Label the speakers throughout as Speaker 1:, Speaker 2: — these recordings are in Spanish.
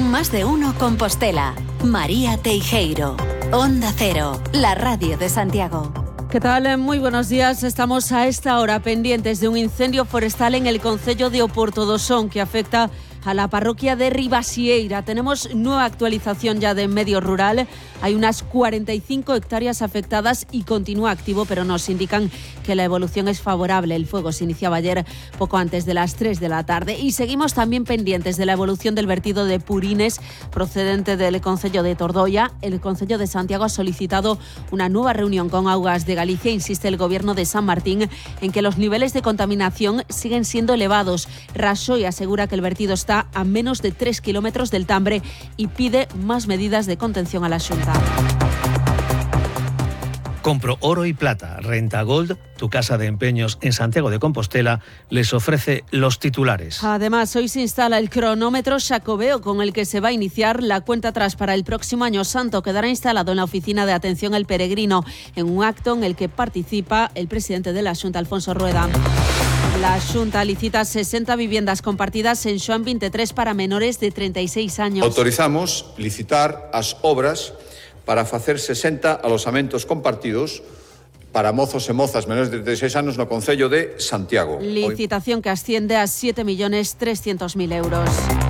Speaker 1: Más de uno Compostela. María Teijeiro. Onda Cero, la radio de Santiago.
Speaker 2: ¿Qué tal? Muy buenos días. Estamos a esta hora pendientes de un incendio forestal en el concello de Oporto do Son que afecta a la parroquia de Ribasieira. Tenemos nueva actualización ya de medio rural. Hay unas 45 hectáreas afectadas y continúa activo, pero nos indican que la evolución es favorable. El fuego se iniciaba ayer poco antes de las 3 de la tarde. Y seguimos también pendientes de la evolución del vertido de purines procedente del concello de Tordoia. El concello de Santiago ha solicitado una nueva reunión con Augas de Galicia. Insiste el gobierno de San Martín en que los niveles de contaminación siguen siendo elevados. Rajoy asegura que el vertido está a menos de 3 kilómetros del Tambre y pide más medidas de contención a la Xunta.
Speaker 3: Compro oro y plata. Renta Gold, tu casa de empeños en Santiago de Compostela, les ofrece los titulares.
Speaker 2: Además, hoy se instala el cronómetro Xacobeo con el que se va a iniciar la cuenta atrás para el próximo Año Santo. Quedará instalado en la Oficina de Atención al Peregrino en un acto en el que participa el presidente de la Xunta, Alfonso Rueda. La Xunta licita 60 viviendas compartidas en Xoán 23 para menores de 36 años.
Speaker 4: Autorizamos licitar as obras para facer 60 alosamentos compartidos para mozos e mozas menores de 36 anos no concello de Santiago.
Speaker 2: Licitación que asciende a 7.300.000 euros.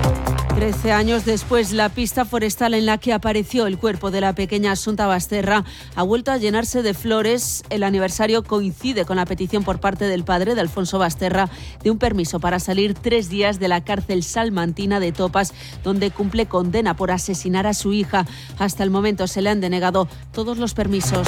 Speaker 2: 13 años después, la pista forestal en la que apareció el cuerpo de la pequeña Asunta Basterra ha vuelto a llenarse de flores. El aniversario coincide con la petición por parte del padre de Alfonso Basterra de un permiso para salir 3 días de la cárcel salmantina de Topas, donde cumple condena por asesinar a su hija. Hasta el momento se le han denegado todos los permisos.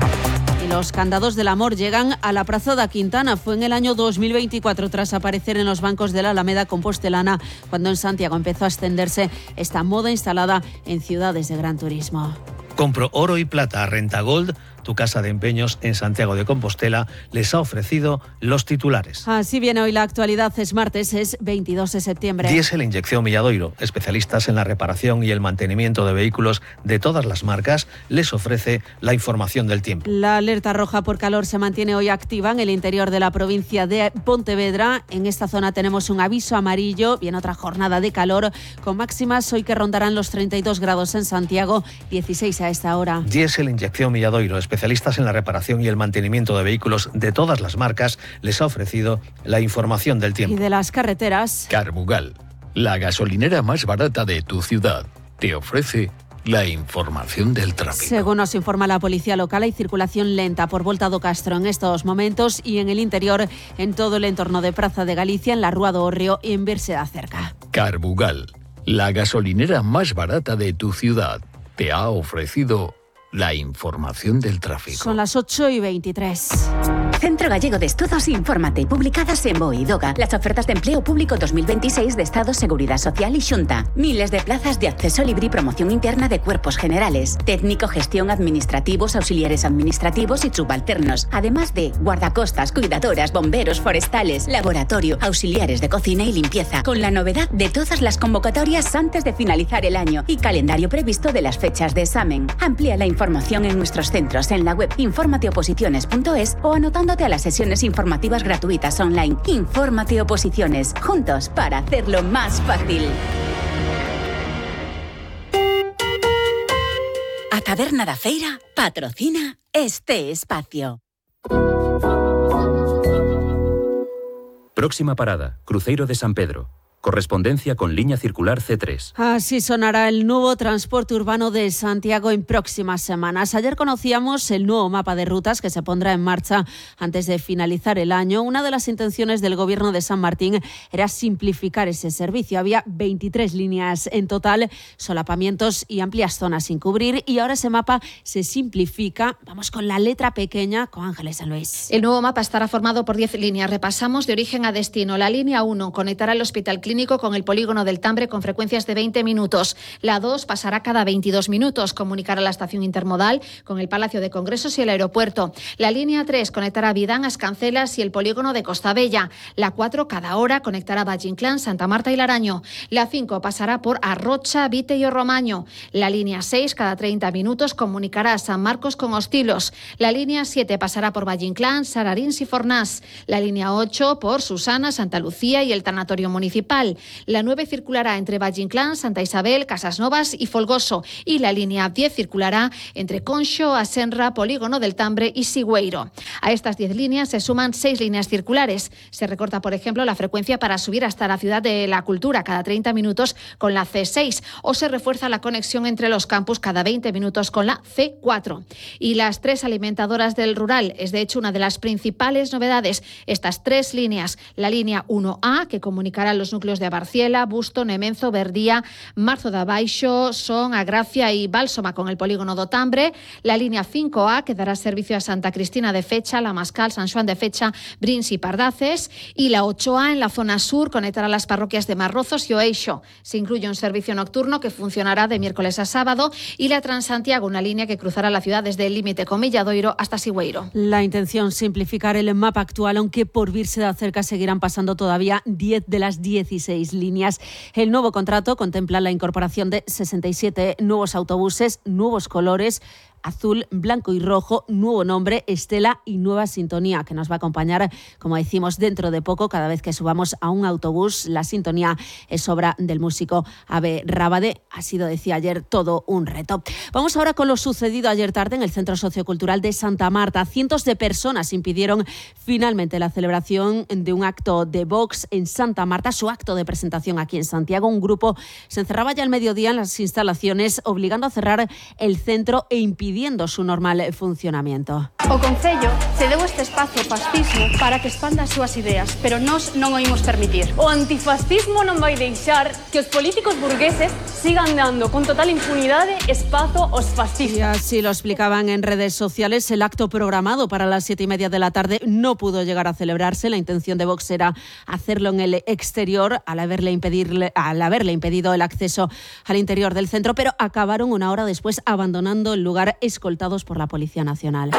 Speaker 2: Los candados del amor llegan a la Praza da Quintana. Fue en el año 2024 tras aparecer en los bancos de la Alameda compostelana cuando en Santiago empezó a extenderse esta moda instalada en ciudades de gran turismo.
Speaker 3: Compro oro y plata. Renta Gold, tu casa de empeños en Santiago de Compostela, les ha ofrecido los titulares.
Speaker 2: Así viene hoy la actualidad. Es martes, es 22 de septiembre.
Speaker 3: Diesel Inyección Milladoiro, especialistas en la reparación y el mantenimiento de vehículos de todas las marcas, les ofrece la información del tiempo.
Speaker 2: La alerta roja por calor se mantiene hoy activa en el interior de la provincia de Pontevedra. En esta zona tenemos un aviso amarillo. Viene otra jornada de calor con máximas hoy que rondarán los 32 grados en Santiago, 16 a esta hora.
Speaker 3: Diesel Inyección Milladoiro, especialistas en la reparación y el mantenimiento de vehículos de todas las marcas, les ha ofrecido la información del tiempo.
Speaker 2: Y de las carreteras.
Speaker 5: Carbugal, la gasolinera más barata de tu ciudad, te ofrece la información del tráfico.
Speaker 2: Según nos informa la policía local, hay circulación lenta por Volta do Castro en estos momentos y en el interior, en todo el entorno de Praza de Galicia, en la Rúa do Hórreo y en Virseda cerca.
Speaker 5: Carbugal, la gasolinera más barata de tu ciudad, te ha ofrecido la información del tráfico.
Speaker 2: Son las 8:23.
Speaker 6: Centro Gallego de Estudos Infórmate, publicadas en BOE y DOGA. Las ofertas de empleo público 2026 de Estado, Seguridad Social y Xunta. Miles de plazas de acceso libre y promoción interna de cuerpos generales, técnico, gestión, administrativos, auxiliares administrativos y subalternos. Además de guardacostas, cuidadoras, bomberos, forestales, laboratorio, auxiliares de cocina y limpieza. Con la novedad de todas las convocatorias antes de finalizar el año y calendario previsto de las fechas de examen. Amplía la información en nuestros centros en la web informateoposiciones.es o anotándote a las sesiones informativas gratuitas online. Infórmate Oposiciones, juntos para hacerlo más fácil. A Taberna da Feira patrocina este espacio.
Speaker 7: Próxima parada, Cruceiro de San Pedro. Correspondencia con línea circular C3.
Speaker 2: Así sonará el nuevo transporte urbano de Santiago en próximas semanas. Ayer conocíamos el nuevo mapa de rutas que se pondrá en marcha antes de finalizar el año. Una de las intenciones del gobierno de San Martín era simplificar ese servicio. Había 23 líneas en total, solapamientos y amplias zonas sin cubrir. Y ahora ese mapa se simplifica. Vamos con la letra pequeña con Ángeles San Luis.
Speaker 8: El nuevo mapa estará formado por 10 líneas. Repasamos de origen a destino. La línea 1 conectará el Hospital Clínico con el polígono del Tambre con frecuencias de 20 minutos. La 2 pasará cada 22 minutos. Comunicará la estación intermodal con el Palacio de Congresos y el aeropuerto. La línea 3 conectará Vidán, Ascancelas y el polígono de Costabella. La 4 cada hora conectará Vallinclán, Santa Marta y Laraño. La 5 pasará por Arrocha, Vite y Romaño. La línea 6 cada 30 minutos comunicará San Marcos con Hostilos. La línea 7 pasará por Vallinclán, Sararins y Fornás. La línea 8 por Susana, Santa Lucía y el Tanatorio Municipal. Rural. La 9 circulará entre Valle Inclán, Santa Isabel, Casas Novas y Folgoso. Y la línea 10 circulará entre Conxo, Asenra, Polígono del Tambre y Sigüeiro. A estas 10 líneas se suman 6 líneas circulares. Se recorta, por ejemplo, la frecuencia para subir hasta la Ciudad de la Cultura cada 30 minutos con la C6 o se refuerza la conexión entre los campus cada 20 minutos con la C4. Y las 3 alimentadoras del Rural es de hecho una de las principales novedades. Estas 3 líneas, la línea 1A que comunicará los núcleos de Abarciela, Busto, Nemenzo, Verdía, Marzo de Abaixo, Son, Agracia y Bálsoma con el polígono do Tambre, la línea 5A que dará servicio a Santa Cristina de Fecha, La Mascal, San Xoán de Fecha, Brins y Pardaces, y la 8A en la zona sur conectará las parroquias de Marrozos y Oeixo. Se incluye un servicio nocturno que funcionará de miércoles a sábado y la Transantiago, una línea que cruzará la ciudad desde el límite con Milladoiro hasta Sigüeiro.
Speaker 2: La intención, simplificar el mapa actual, aunque por Virse da Cerca seguirán pasando todavía 10 de las 16 líneas. El nuevo contrato contempla la incorporación de 67 nuevos autobuses, nuevos colores, azul, blanco y rojo, nuevo nombre, estela y nueva sintonía que nos va a acompañar, como decimos, dentro de poco. Cada vez que subamos a un autobús, la sintonía es obra del músico Abe Rábade. Ha sido, decía ayer, todo un reto. Vamos ahora con lo sucedido ayer tarde en el Centro Sociocultural de Santa Marta. Cientos de personas impidieron finalmente la celebración de un acto de Vox en Santa Marta, su acto de presentación aquí en Santiago. Un grupo se encerraba ya al mediodía en las instalaciones, obligando a cerrar el centro e impidiendo su normal funcionamiento.
Speaker 9: O Concello cedeu este espazo fascismo para que expanda as súas ideas, pero nós non o imos permitir.
Speaker 10: O antifascismo non vai deixar que os políticos burgueses sigan dando con total impunidade espazo aos fascistas.
Speaker 2: Y así lo explicaban en redes sociales. El acto programado para las 7:30 de la tarde no pudo llegar a celebrarse. La intención de Vox era hacerlo en el exterior al haberle impedido el acceso al interior del centro, pero acabaron una hora después abandonando el lugar, escoltados por la Policía Nacional.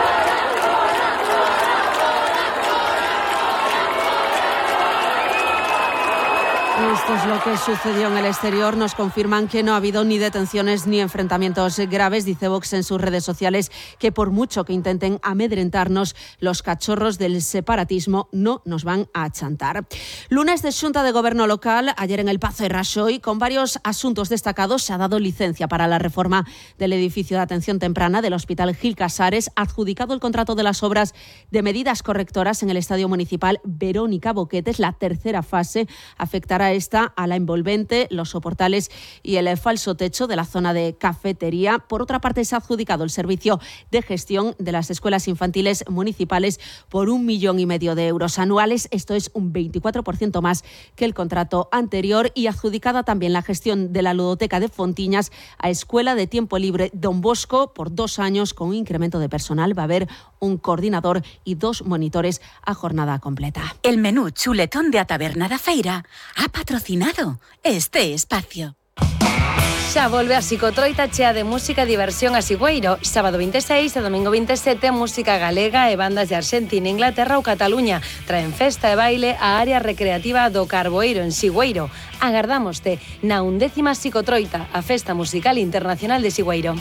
Speaker 2: Esto es lo que sucedió en el exterior. Nos confirman que no ha habido ni detenciones ni enfrentamientos graves. Dice Vox en sus redes sociales que por mucho que intenten amedrentarnos, los cachorros del separatismo no nos van a achantar. Lunes de Xunta de Gobierno local, ayer en el Pazo de Raxoi, con varios asuntos destacados, se ha dado licencia para la reforma del edificio de atención temprana del Hospital Gil Casares, adjudicado el contrato de las obras de medidas correctoras en el Estadio Municipal Verónica Boquetes. La tercera fase afectará a la envolvente, los soportales y el falso techo de la zona de cafetería. Por otra parte, se ha adjudicado el servicio de gestión de las escuelas infantiles municipales por 1,5 millones de euros anuales. Esto es un 24% más que el contrato anterior, y adjudicada también la gestión de la ludoteca de Fontiñas a Escuela de Tiempo Libre Don Bosco por 2 años con un incremento de personal. Va a haber un coordinador y 2 monitores a jornada completa.
Speaker 6: El menú chuletón de A Taberna da Feira ha patrocinado este espacio.
Speaker 11: Xa volve a Psicotroita chea de música e diversión a Sigüeiro. Sábado 26 e domingo 27, música galega e bandas de Argentina, Inglaterra ou Cataluña. Traen festa e baile a área recreativa do Carboeiro en Sigüeiro. Agardámoste na 11ª Psicotroita, a festa musical internacional de Sigüeiro.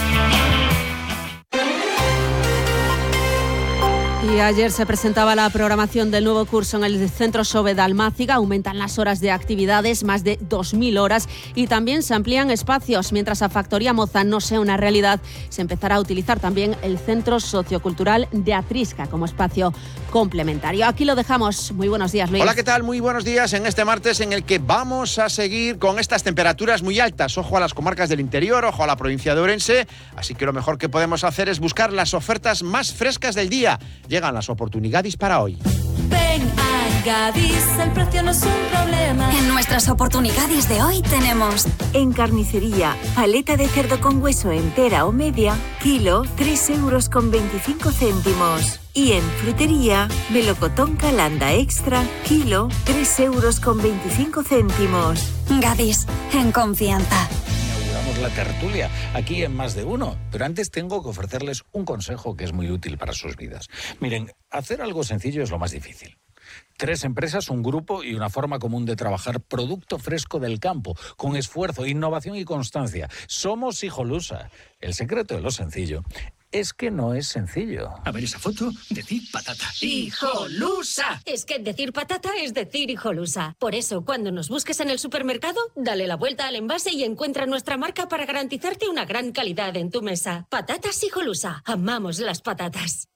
Speaker 2: Y ayer se presentaba la programación del nuevo curso en el Centro Xove de Almáciga. Aumentan las horas de actividades, más de 2.000 horas, y también se amplían espacios. Mientras a Factoría Moza no sea una realidad, se empezará a utilizar también el Centro Sociocultural de Atrisca como espacio complementario. Aquí lo dejamos. Muy buenos días, Luis.
Speaker 12: Hola, ¿qué tal? Muy buenos días en este martes en el que vamos a seguir con estas temperaturas muy altas. Ojo a las comarcas del interior, ojo a la provincia de Ourense. Así que lo mejor que podemos hacer es buscar las ofertas más frescas del día. Llegan las oportunidades para hoy.
Speaker 13: Ven a Gadis, el precio no es un problema.
Speaker 14: En nuestras oportunidades de hoy tenemos:
Speaker 15: en carnicería, paleta de cerdo con hueso entera o media, kilo, 3,25 €. Y en frutería, melocotón Calanda Extra, kilo, 3,25 €.
Speaker 14: Gadis, en confianza.
Speaker 16: La tertulia aquí en Más de Uno, pero antes tengo que ofrecerles un consejo que es muy útil para sus vidas. Miren, hacer algo sencillo es lo más difícil. 3 empresas, un grupo y una forma común de trabajar producto fresco del campo, con esfuerzo, innovación y constancia. Somos Hijolusa. El secreto de lo sencillo es que no es sencillo.
Speaker 17: A ver esa foto, decir patata.
Speaker 18: ¡Hijolusa! Es que decir patata es decir hijolusa. Por eso, cuando nos busques en el supermercado, dale la vuelta al envase y encuentra nuestra marca para garantizarte una gran calidad en tu mesa. Patatas Hijolusa. Amamos las patatas.